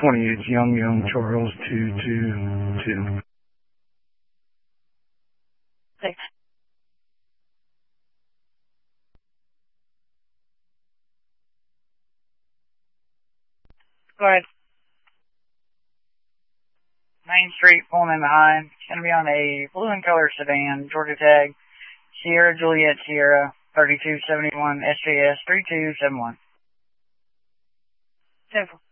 28 Young Charles 222. Thanks. Go ahead. Main Street, pulling in behind. It's going to be on a blue and color sedan, Georgia tag, Sierra Juliet Sierra 3271 SJS 3271. 10-4.